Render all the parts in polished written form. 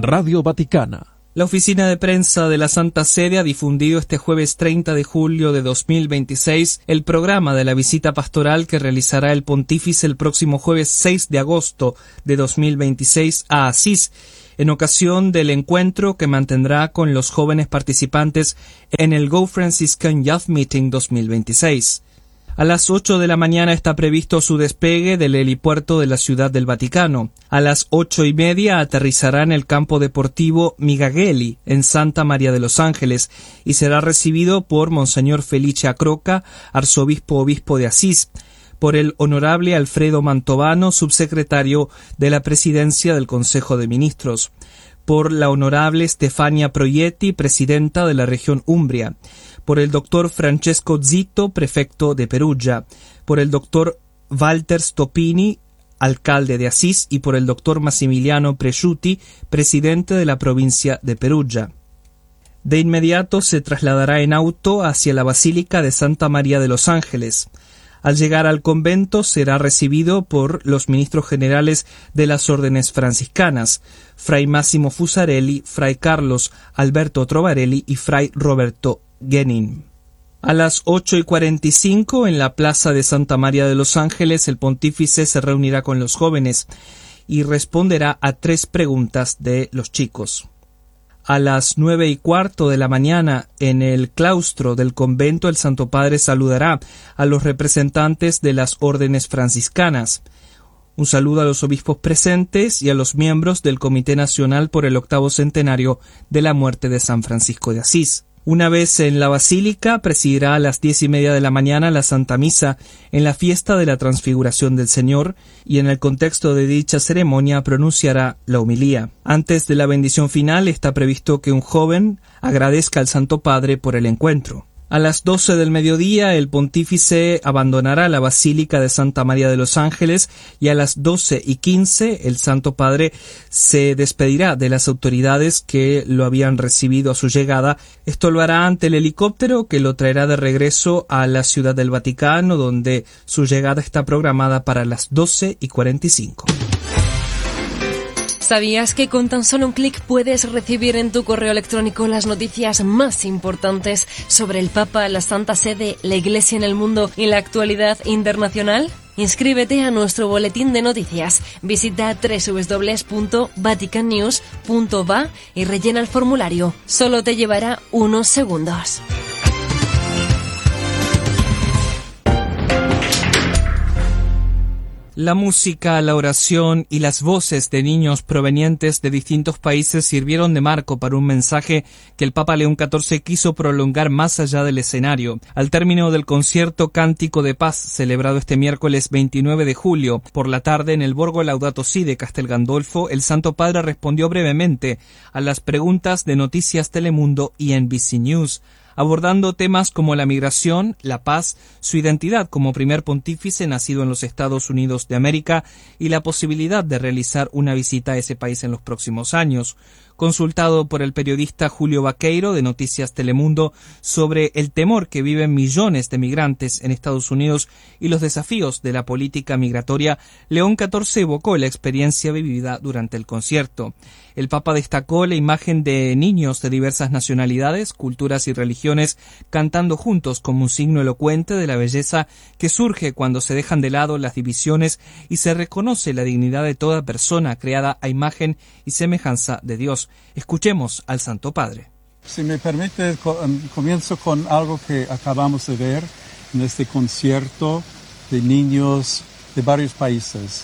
Radio Vaticana. La oficina de prensa de la Santa Sede ha difundido este jueves 30 de julio de 2026 el programa de la visita pastoral que realizará el pontífice el próximo jueves 6 de agosto de 2026 a Asís, en ocasión del encuentro que mantendrá con los jóvenes participantes en el Go Franciscan Youth Meeting 2026. A las 8 de la mañana está previsto su despegue del helipuerto de la Ciudad del Vaticano. A las 8:30 aterrizará en el campo deportivo Migagheli, en Santa María de los Ángeles, y será recibido por Monseñor Felice Acroca, arzobispo-obispo de Asís, por el honorable Alfredo Mantovano, subsecretario de la Presidencia del Consejo de Ministros, por la honorable Stefania Proietti, presidenta de la región Umbria, por el doctor Francesco Zitto, prefecto de Perugia, por el doctor Walter Stopini, alcalde de Asís, y por el doctor Massimiliano Presciuti, presidente de la provincia de Perugia. De inmediato se trasladará en auto hacia la Basílica de Santa María de los Ángeles. Al llegar al convento será recibido por los ministros generales de las órdenes franciscanas, Fray Massimo Fusarelli, Fray Carlos Alberto Trovarelli y Fray Roberto Genin. A las 8:45 en la plaza de Santa María de los Ángeles el pontífice se reunirá con los jóvenes y responderá a 3 preguntas de los chicos. A las 9:15 de la mañana, en el claustro del convento, el Santo Padre saludará a los representantes de las órdenes franciscanas. Un saludo a los obispos presentes y a los miembros del Comité Nacional por el 8º centenario de la muerte de San Francisco de Asís. Una vez en la Basílica, presidirá a las 10:30 de la mañana la Santa Misa en la fiesta de la Transfiguración del Señor y en el contexto de dicha ceremonia pronunciará la homilía. Antes de la bendición final está previsto que un joven agradezca al Santo Padre por el encuentro. A las 12 del mediodía el pontífice abandonará la Basílica de Santa María de los Ángeles y a las 12:15 el Santo Padre se despedirá de las autoridades que lo habían recibido a su llegada. Esto lo hará ante el helicóptero que lo traerá de regreso a la Ciudad del Vaticano, donde su llegada está programada para las 12:45. ¿Sabías que con tan solo un clic puedes recibir en tu correo electrónico las noticias más importantes sobre el Papa, la Santa Sede, la Iglesia en el mundo y la actualidad internacional? Inscríbete a nuestro boletín de noticias. Visita www.vaticannews.va y rellena el formulario. Solo te llevará unos segundos. La música, la oración y las voces de niños provenientes de distintos países sirvieron de marco para un mensaje que el Papa León XIV quiso prolongar más allá del escenario. Al término del concierto Cántico de Paz, celebrado este miércoles 29 de julio por la tarde en el Borgo Laudato Si de Castel Gandolfo, el Santo Padre respondió brevemente a las preguntas de Noticias Telemundo y NBC News, abordando temas como la migración, la paz, su identidad como primer pontífice nacido en los Estados Unidos de América y la posibilidad de realizar una visita a ese país en los próximos años. Consultado por el periodista Julio Vaqueiro de Noticias Telemundo sobre el temor que viven millones de migrantes en Estados Unidos y los desafíos de la política migratoria, León XIV evocó la experiencia vivida durante el concierto. El Papa destacó la imagen de niños de diversas nacionalidades, culturas y religiones cantando juntos como un signo elocuente de la belleza que surge cuando se dejan de lado las divisiones y se reconoce la dignidad de toda persona creada a imagen y semejanza de Dios. Escuchemos al Santo Padre. Si me permite, comienzo con algo que acabamos de ver en este concierto de niños de varios países,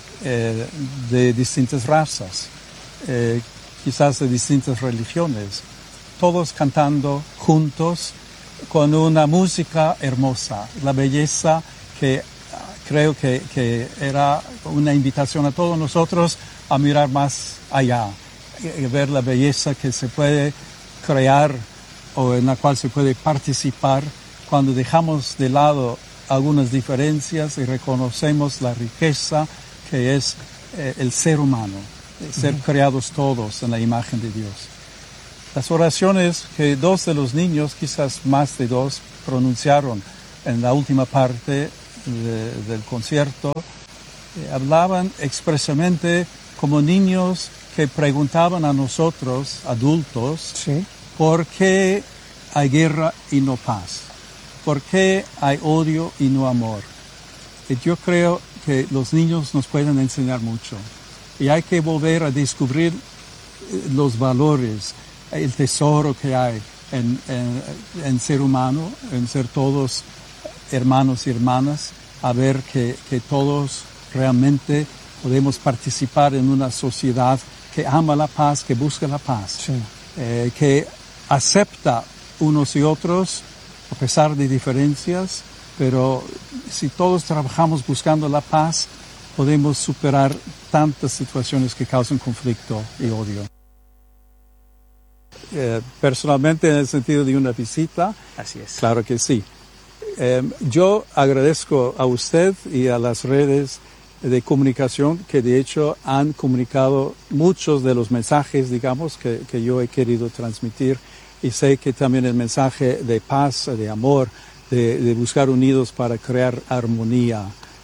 de distintas razas, quizás de distintas religiones, todos cantando juntos con una música hermosa, la belleza que creo que era una invitación a todos nosotros a mirar más allá, ver la belleza que se puede crear o en la cual se puede participar cuando dejamos de lado algunas diferencias y reconocemos la riqueza que es el ser humano, ser creados todos en la imagen de Dios. Las oraciones que 2 de los niños, quizás más de 2, pronunciaron en la última parte del concierto, hablaban expresamente como niños que preguntaban a nosotros, adultos, Sí. ¿por qué hay guerra y no paz? ¿Por qué hay odio y no amor? Y yo creo que los niños nos pueden enseñar mucho. Y hay que volver a descubrir los valores, el tesoro que hay en ser humano, en ser todos hermanos y hermanas, a ver que todos realmente podemos participar en una sociedad que ama la paz, que busca la paz, Sí. que acepta unos y otros a pesar de diferencias, pero si todos trabajamos buscando la paz, podemos superar tantas situaciones que causan conflicto y odio. Personalmente, en el sentido de una visita, Así es. claro que sí. Yo agradezco a usted y a las redes de comunicación que de hecho han comunicado muchos de los mensajes, digamos, que yo he querido transmitir, y sé que también el mensaje de paz, de amor, de buscar unidos para crear armonía.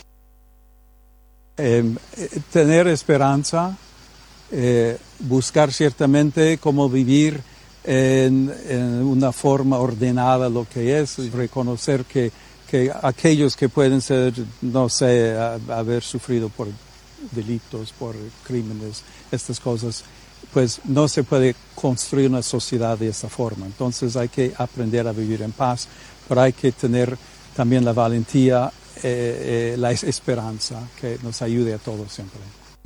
Tener esperanza, buscar ciertamente cómo vivir en una forma ordenada lo que es, y reconocer que aquellos que pueden ser, no sé, haber sufrido por delitos, por crímenes, estas cosas, pues no se puede construir una sociedad de esta forma. Entonces hay que aprender a vivir en paz, pero hay que tener también la valentía, la esperanza que nos ayude a todos siempre.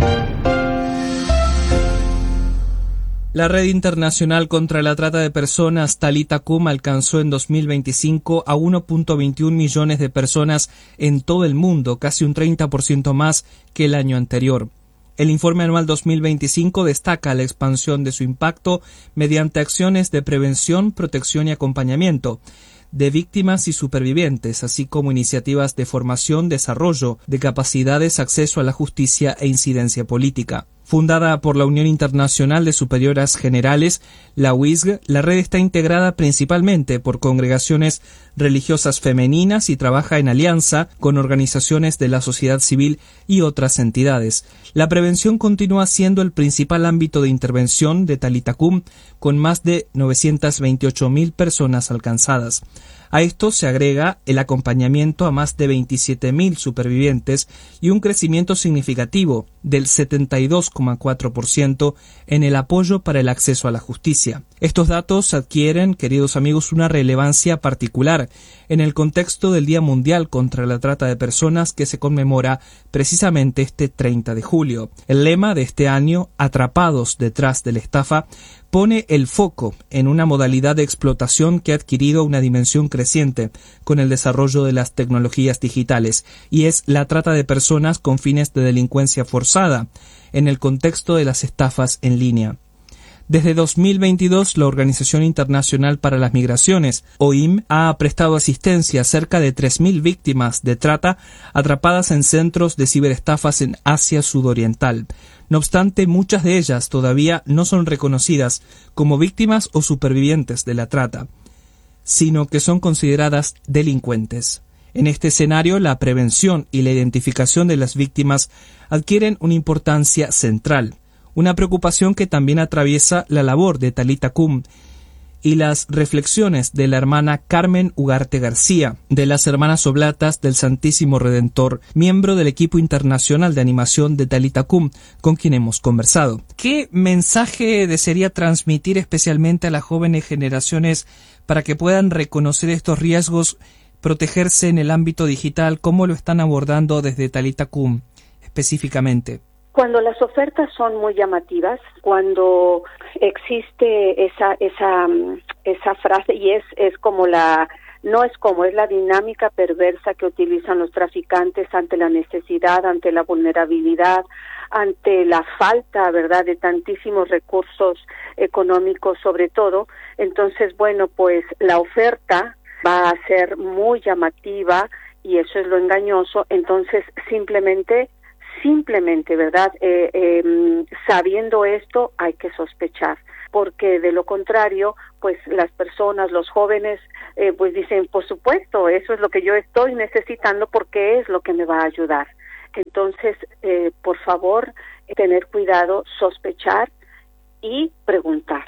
La Red Internacional contra la Trata de Personas, Talitha Kum, alcanzó en 2025 a 1.21 millones de personas en todo el mundo, casi un 30% más que el año anterior. El informe anual 2025 destaca la expansión de su impacto mediante acciones de prevención, protección y acompañamiento de víctimas y supervivientes, así como iniciativas de formación, desarrollo de capacidades, acceso a la justicia e incidencia política. Fundada por la Unión Internacional de Superioras Generales, la UISG, la red está integrada principalmente por congregaciones religiosas femeninas y trabaja en alianza con organizaciones de la sociedad civil y otras entidades. La prevención continúa siendo el principal ámbito de intervención de Talitha Kum, con más de 928.000 personas alcanzadas. A esto se agrega el acompañamiento a más de 27.000 supervivientes y un crecimiento significativo del 72,4% en el apoyo para el acceso a la justicia. Estos datos adquieren, queridos amigos, una relevancia particular en el contexto del Día Mundial contra la Trata de Personas, que se conmemora precisamente este 30 de julio. El lema de este año, Atrapados detrás de la estafa, pone el foco en una modalidad de explotación que ha adquirido una dimensión creciente con el desarrollo de las tecnologías digitales, y es la trata de personas con fines de delincuencia forzada en el contexto de las estafas en línea. Desde 2022, la Organización Internacional para las Migraciones, OIM, ha prestado asistencia a cerca de 3.000 víctimas de trata atrapadas en centros de ciberestafas en Asia Sudoriental. No obstante, muchas de ellas todavía no son reconocidas como víctimas o supervivientes de la trata, sino que son consideradas delincuentes. En este escenario, la prevención y la identificación de las víctimas adquieren una importancia central, una preocupación que también atraviesa la labor de Talitha Kum y las reflexiones de la hermana Carmen Ugarte García, de las Hermanas Oblatas del Santísimo Redentor, miembro del equipo internacional de animación de Talitha Kum, con quien hemos conversado. ¿Qué mensaje desearía transmitir especialmente a las jóvenes generaciones para que puedan reconocer estos riesgos, protegerse en el ámbito digital? ¿Cómo lo están abordando desde Talitha Kum específicamente? Cuando las ofertas son muy llamativas, cuando existe esa frase, y es como es la dinámica perversa que utilizan los traficantes ante la necesidad, ante la vulnerabilidad, ante la falta, ¿verdad?, de tantísimos recursos económicos sobre todo. Entonces, bueno, pues la oferta va a ser muy llamativa y eso es lo engañoso. Entonces, simplemente, ¿verdad? Sabiendo esto, hay que sospechar, porque de lo contrario, pues las personas, los jóvenes, pues dicen, por supuesto, eso es lo que yo estoy necesitando porque es lo que me va a ayudar. Entonces, por favor, tener cuidado, sospechar y preguntar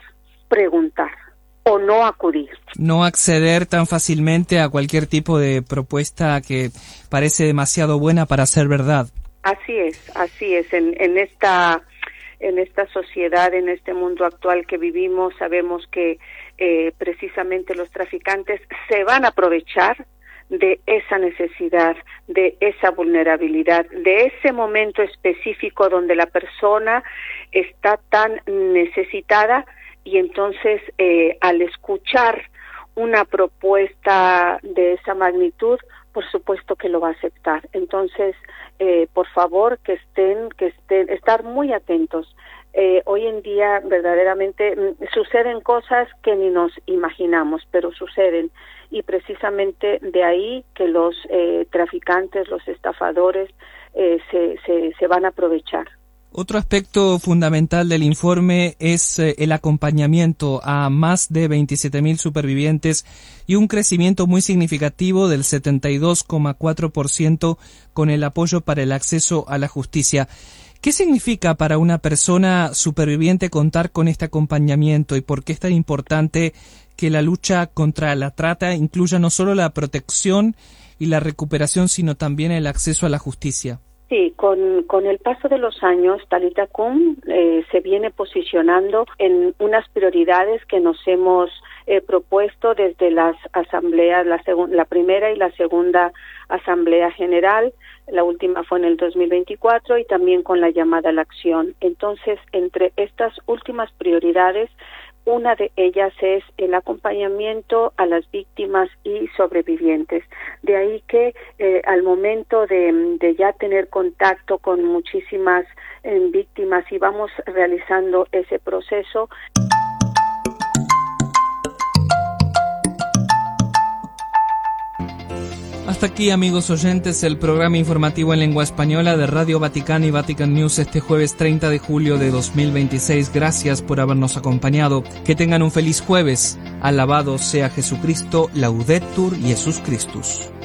o no acudir. No acceder tan fácilmente a cualquier tipo de propuesta que parece demasiado buena para ser verdad. Así es. En esta sociedad, en este mundo actual que vivimos, sabemos que precisamente los traficantes se van a aprovechar de esa necesidad, de esa vulnerabilidad, de ese momento específico donde la persona está tan necesitada, y entonces al escuchar una propuesta de esa magnitud, por supuesto que lo va a aceptar. Entonces, por favor, estar muy atentos. Hoy en día verdaderamente suceden cosas que ni nos imaginamos, pero suceden, y precisamente de ahí que los traficantes, los estafadores se van a aprovechar. Otro aspecto fundamental del informe es el acompañamiento a más de 27.000 supervivientes y un crecimiento muy significativo del 72,4% con el apoyo para el acceso a la justicia. ¿Qué significa para una persona superviviente contar con este acompañamiento y por qué es tan importante que la lucha contra la trata incluya no solo la protección y la recuperación, sino también el acceso a la justicia? Sí, con el paso de los años, Talitha Kum se viene posicionando en unas prioridades que nos hemos propuesto desde las asambleas, la primera y la segunda asamblea general. La última fue en el 2024 y también con la llamada a la acción. Entonces, entre estas últimas prioridades, una de ellas es el acompañamiento a las víctimas y sobrevivientes. De ahí que al momento de ya tener contacto con muchísimas víctimas y vamos realizando ese proceso. Hasta aquí, amigos oyentes, el programa informativo en lengua española de Radio Vaticana y Vatican News este jueves 30 de julio de 2026. Gracias por habernos acompañado. Que tengan un feliz jueves. Alabado sea Jesucristo, Laudetur Jesus Christus.